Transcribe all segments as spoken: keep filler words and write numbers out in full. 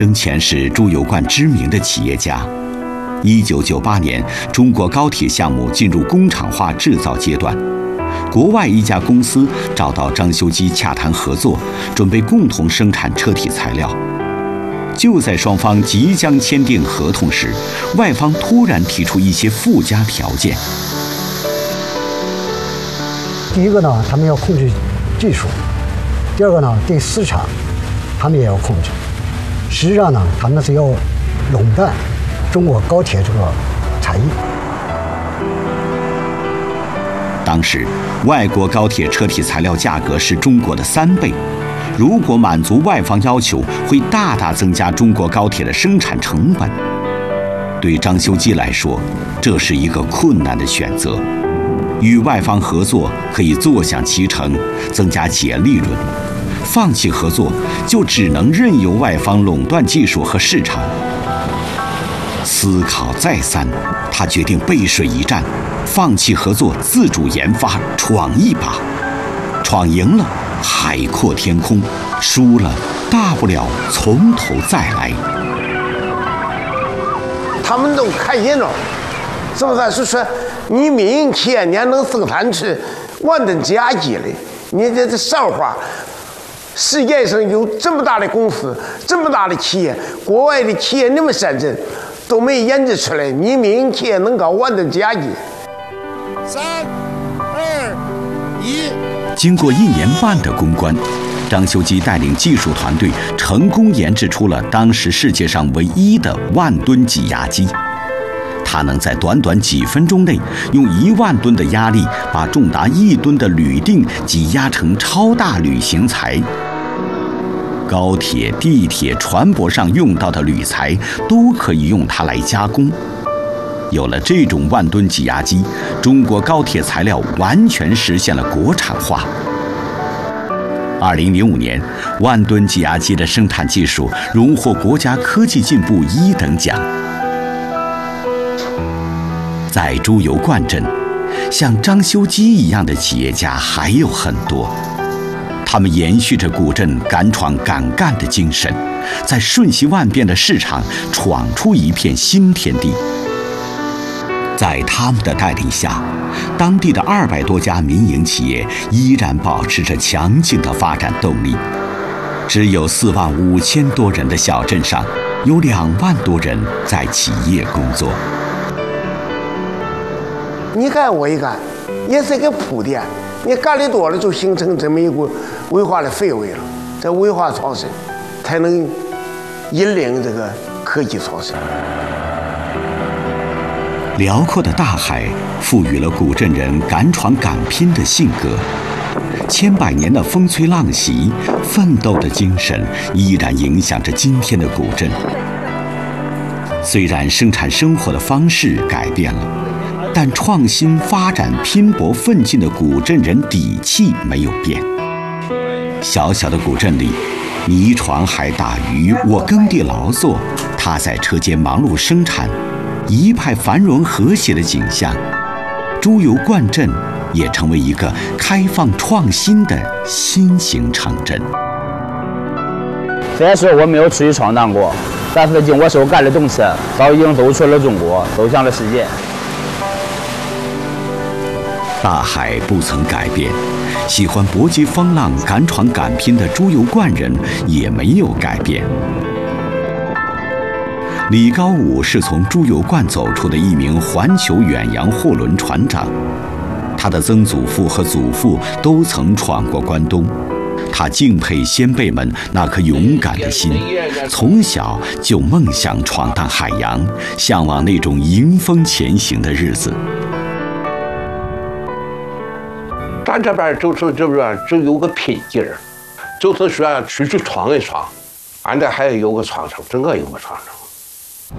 生前是猪油罐知名的企业家。一九九八年，中国高铁项目进入工厂化制造阶段，国外一家公司找到张修基洽谈合作，准备共同生产车体材料。就在双方即将签订合同时，外方突然提出一些附加条件。 第一个呢，他们要控制技术；第二个呢，对市场，他们也要控制。实际上呢，他们是要垄断中国高铁这个产业。 当时，外国高铁车体材料价格是中国的三倍。如果满足外方要求，会大大增加中国高铁的生产成本。对张修基来说，这是一个困难的选择。与外方合作可以坐享其成，增加企业利润；放弃合作，就只能任由外方垄断技术和市场。思考再三，他决定背水一战，放弃合作，自主研发，闯一把。闯赢了，海阔天空；输了，大不了从头再来。 他们都看见了，是不是？是说你民营企业你还能生产出万吨制压机来？你这这笑话！世界上有这么大的公司，这么大的企业，国外的企业那么先进，都没研制出来，你民营企业能搞万吨制压机？ 三、二、一。 经过一年半的攻关，张修基带领技术团队成功研制出了当时世界上唯一的万吨挤压机。它能在短短几分钟内，用一万吨的压力，把重达一吨的铝锭挤压成超大铝型材。高铁、地铁、船舶上用到的铝材都可以用它来加工。有了这种万吨挤压机，中国高铁材料完全实现了国产化。二零零五年，万吨挤压机的生产技术荣获国家科技进步一等奖。在猪油罐镇，像张修基一样的企业家还有很多，他们延续着古镇敢闯敢干的精神，在瞬息万变的市场闯出一片新天地。在他们的带领下，当地的二百多家民营企业依然保持着强劲的发展动力。只有四万五千多人的小镇上，有两万多人在企业工作。 你干我一干，也是一个铺垫。你干的多了，就形成这么一股文化的氛围了。这文化创新，才能引领这个科技创新。 辽阔的大海赋予了古镇人敢闯敢拼的性格，千百年的风吹浪袭，奋斗的精神依然影响着今天的古镇。虽然生产生活的方式改变了，但创新发展、拼搏奋进的古镇人底气没有变。小小的古镇里，你船海打鱼，我耕地劳作，他在车间忙碌生产，一派繁荣和谐的景象。猪油罐镇也成为一个开放创新的新型城镇。 虽然说我没有出去闯荡过，但是经我手干的东西早已经走出了中国，走向了世界。 大海不曾改变，喜欢搏击风浪、敢闯敢拼的猪油罐人也没有改变。李高武是从猪油罐走出的一名环球远洋货轮船长，他的曾祖父和祖父都曾闯过关东。他敬佩先辈们那颗勇敢的心，从小就梦想闯荡海洋，向往那种迎风前行的日子。 咱这边就是这边只有个拼劲儿，就是说出去闯一闯，俺这还有个闯城，整个有个闯城。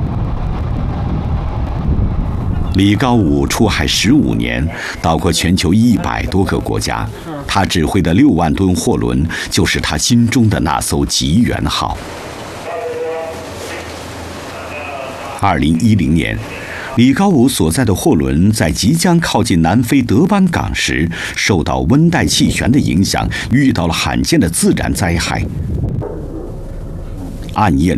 李高武出海十五年，到过全球一百多个国家。他指挥的六万吨货轮，就是他心中的那艘吉源号。二零一零年，李高武所在的货轮在即将靠近南非德班港时，受到温带气旋的影响，遇到了罕见的自然灾害。暗夜里。